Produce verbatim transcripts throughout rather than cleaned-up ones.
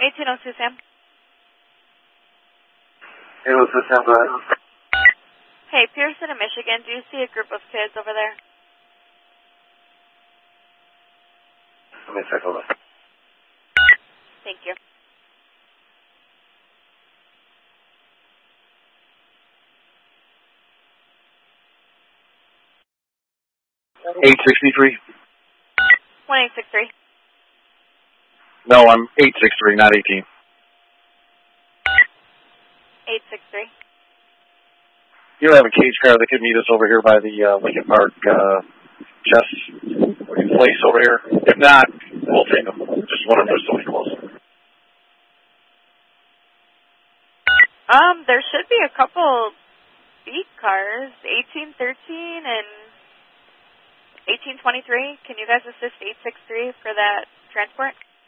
eighteen oh two, Sam. eighteen oh two, Sam, go ahead. Hey, Pearson in Michigan, do you see a group of kids over there? Let me take a look. Thank you. eight sixty-three. one eight six three. No, I'm eight six three, not eighteen. eight six three. You don't have a cage car that could meet us over here by the uh, Lincoln Park uh, chess place over here? If not, we'll take them. Just one of them is so close. Um, there should be a couple beat cars, eighteen thirteen and eighteen twenty-three. Can you guys assist eight six three for that transport?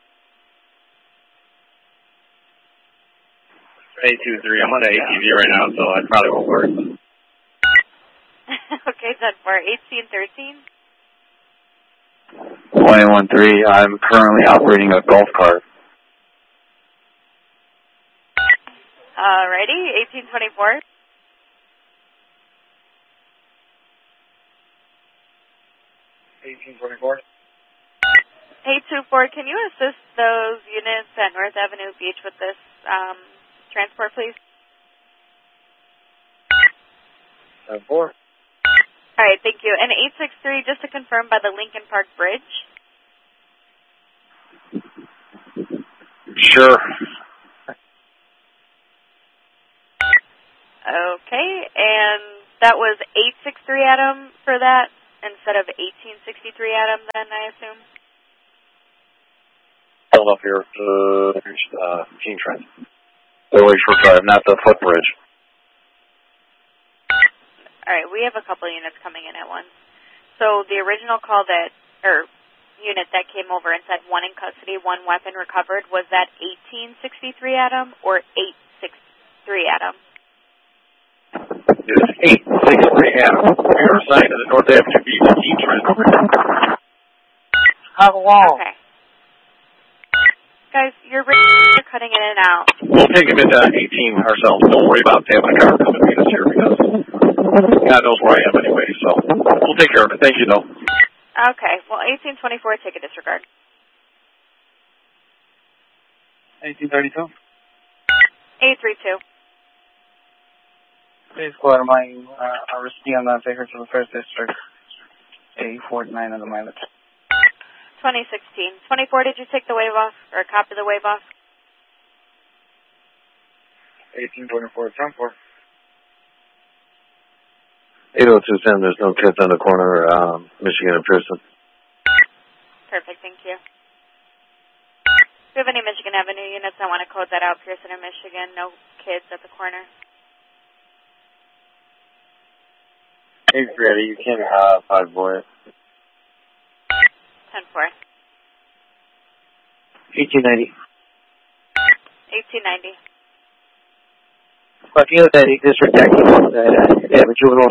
eight two three, I'm on the A T V right now, so I probably won't work. Okay, done for eighteen thirteen. one one three, I'm currently operating a golf cart. Alrighty, eighteen twenty-four. eighteen twenty-four. eight two four, can you assist those units at North Avenue Beach with this um, transport, please? seven four. All right, thank you. And eight six three, just to confirm, by the Lincoln Park Bridge? Sure. Okay, and that was eight six three Adam for that instead of eighteen sixty-three Adam then, I assume? Held up here to uh, King Trent. The Lakeshore Drive, not the footbridge. All right, we have a couple units coming in at once. So the original call that, or unit that came over and said one in custody, one weapon recovered, was that eighteen sixty-three Adam or eight six three Adam? It's eight six three Adam. We are assigned to the North Avenue Beach King Trent. Hello. Okay. Guys, you're really cutting in and out. We'll take him into eighteen ourselves. Don't worry about having a car come and meet us here because God knows where I am anyway. So we'll take care of it. Thank you, though. Okay. Well, eighteen twenty-four, take a disregard. eighteen thirty-two. eight three two. Please go ahead, my uh, receipt on that figure to the first district. A forty-nine of the mileage. twenty sixteen. twenty-four, did you take the wave off or copy the wave off? eighteen twenty-four, ten four. eight oh two, Sam, there's no kids on the corner, um, Michigan and Pearson. Perfect, thank you. Do you have any Michigan Avenue units? I want to code that out, Pearson or Michigan, no kids at the corner. Hey, Grady, you can uh, five boy. ten four. eighteen ninety. eighteen ninety. But you know that district acting that uh, they have a juvenile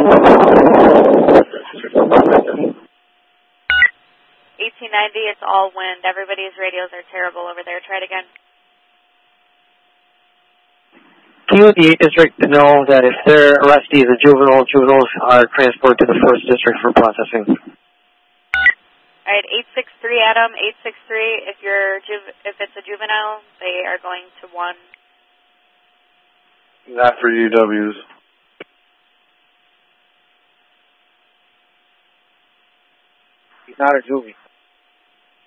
eighteen ninety, it's all wind. Everybody's radios are terrible over there. Try it again. Can you, the district, know that if their arrestee is a juvenile, juveniles are transported to the first district for processing? All right, eight six three Adam, eight six three. If you're juve, if it's a juvenile, they are going to one. Not for U Ws. He's not a juvie.